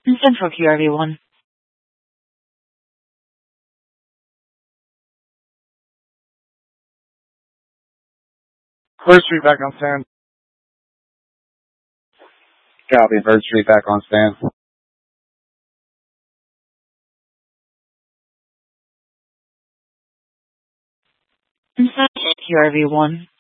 Central QRV1. First Street back on stand. Copy. First Street back on stand. Central QRV1.